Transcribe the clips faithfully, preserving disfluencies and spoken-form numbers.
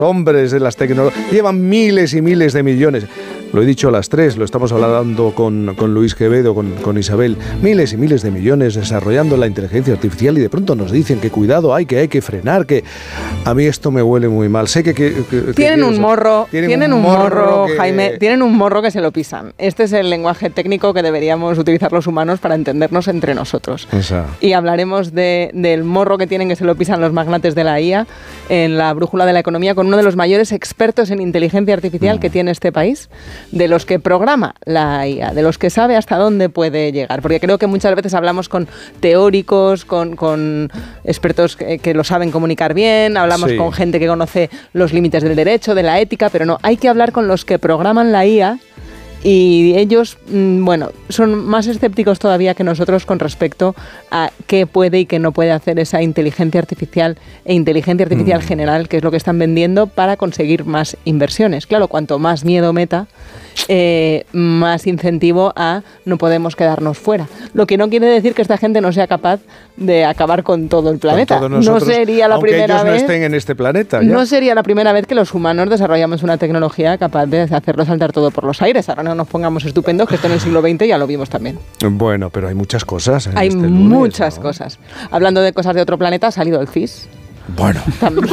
hombres de las tecnologías, llevan miles y miles de millones. Lo he dicho a las tres, lo estamos hablando con, con Luis Quevedo, con, con Isabel. Miles y miles de millones desarrollando la inteligencia artificial y de pronto nos dicen que cuidado hay, que hay que frenar, que a mí esto me huele muy mal. Sé que... que, que tienen un morro, tienen, tienen un morro, morro que... Jaime, tienen un morro que se lo pisan. Este es el lenguaje técnico que deberíamos utilizar los humanos para entendernos entre nosotros. O sea. Y hablaremos de, del morro que tienen que se lo pisan los magnates de la I A en la brújula de la economía con uno de los mayores expertos en inteligencia artificial mm. que tiene este país, de los que programa la I A, de los que sabe hasta dónde puede llegar. Porque creo que muchas veces hablamos con teóricos, con, con expertos que, que lo saben comunicar bien, hablamos sí. con gente que conoce los límites del derecho, de la ética, pero no, hay que hablar con los que programan la I A. Y ellos, bueno, son más escépticos todavía que nosotros con respecto a qué puede y qué no puede hacer esa inteligencia artificial e inteligencia artificial mm. general, que es lo que están vendiendo para conseguir más inversiones. Claro, cuanto más miedo meta, eh, más incentivo a no podemos quedarnos fuera. Lo que no quiere decir que esta gente no sea capaz de acabar con todo el planeta. No sería la aunque primera ellos vez, no estén en este planeta. ¿Ya? No sería la primera vez que los humanos desarrollamos una tecnología capaz de hacerlo saltar todo por los aires. Ahora no nos pongamos estupendos, que esto en el siglo veinte ya lo vimos también. Bueno, pero hay muchas cosas. En hay este lunes, muchas ¿no? cosas. Hablando de cosas de otro planeta, ha salido el C I S. Bueno.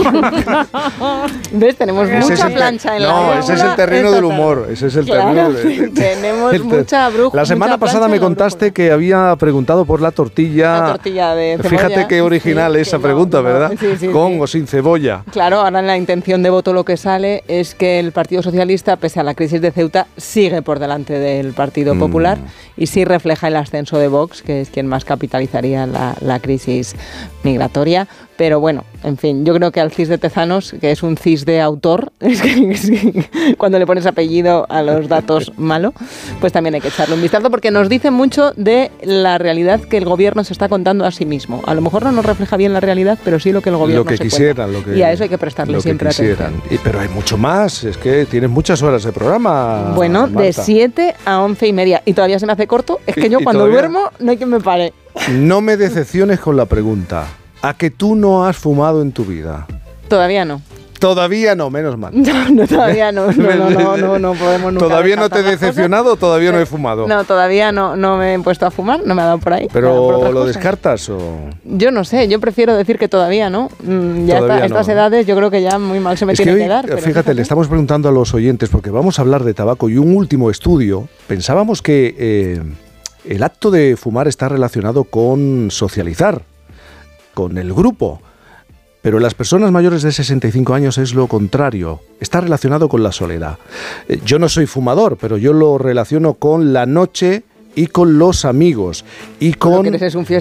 ¿Ves? Tenemos ese mucha te- plancha en la No, brújula. ese es el terreno del humor. Ese es el Claro, terreno de, tenemos el ter- mucha brújula. La semana mucha pasada plancha me en la contaste brújula. que había preguntado por la tortilla. La tortilla de cebolla. Fíjate qué original Sí, esa que pregunta, no, no, ¿verdad? sí, sí, Con sí. o sin cebolla. Claro, ahora la intención de voto lo que sale es que el Partido Socialista, pese a la crisis de Ceuta, sigue por delante del Partido Mm. Popular y sí refleja el ascenso de Vox, que es quien más capitalizaría la, la crisis migratoria. Pero bueno, en fin, yo creo que al C I S de Tezanos, que es un C I S de autor, es que, es que cuando le pones apellido a los datos malo, pues también hay que echarle un vistazo porque nos dice mucho de la realidad que el gobierno se está contando a sí mismo. A lo mejor no nos refleja bien la realidad, pero sí lo que el gobierno Lo que se quisieran. cuenta. Lo que, y a eso hay que prestarle lo siempre que quisieran. atención. Y, pero hay mucho más, es que tienes muchas horas de programa. Bueno, Marta. de siete a once y media. Y todavía se me hace corto. Es que Y- yo y cuando todavía- duermo no hay quien me pare. No me decepciones con la pregunta. ¿A que tú no has fumado en tu vida? Todavía no. Todavía no, menos mal. No, no, todavía no. No, no, no, no, no podemos nunca ¿Todavía no te he descartar las decepcionado o todavía no he fumado? cosas. No, todavía no, no me he puesto a fumar, no me ha dado por ahí. Me ha dado por ¿Pero otras lo cosas. descartas o...? Yo no sé, yo prefiero decir que todavía no. Mm, ya Todavía está, estas no. edades yo creo que ya muy mal se me Es que tiene hoy, que dar. pero fíjate, le estamos preguntando a los oyentes, porque vamos a hablar de tabaco y un último estudio, pensábamos que eh, el acto de fumar está relacionado con socializar, con el grupo, pero en las personas mayores de sesenta y cinco años es lo contrario, está relacionado con la soledad. Eh, yo no soy fumador, pero yo lo relaciono con la noche y con los amigos y Lo con... que eres es un